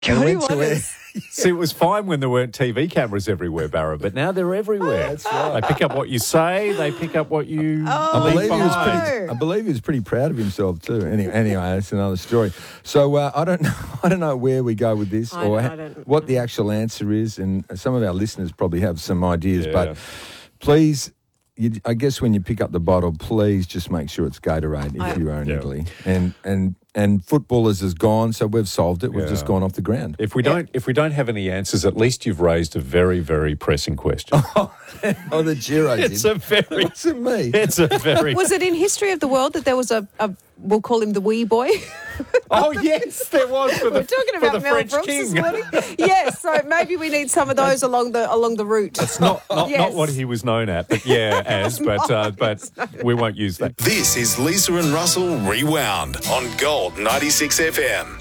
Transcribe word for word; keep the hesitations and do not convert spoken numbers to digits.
Cody went to Waters. See, it was fine when there weren't T V cameras everywhere, Barra, but now they're everywhere. That's right. They pick up what you say. They pick up what you Oh, I leave believe, he was behind. pretty, I believe he was pretty proud of himself too. Anyway, anyway that's another story. So uh, I don't know. I don't know where we go with this I- or I ha- don't what know. the actual answer is, and some of our listeners probably have some ideas. Yeah. But please, you, I guess when you pick up the bottle, please just make sure it's Gatorade if I- you are in Yeah. Italy. And and and footballers is gone, so we've solved it. We've Yeah. just gone off the ground. If we don't, if we don't have any answers, at least you've raised a very, very pressing question. Oh, the Giro did. It's a very, It's a me. it's a very. Was it in history of the world that there was a, a we'll call him the wee boy? Oh yes, there was for the, We're talking for about the Mel French Brooks king. this morning. Yes, so maybe we need some of those along the along the route. It's not not, Yes. not what he was known at, but yeah, as but uh, but we won't use that. This is Lisa and Russell Rewound on Gold ninety-six F M.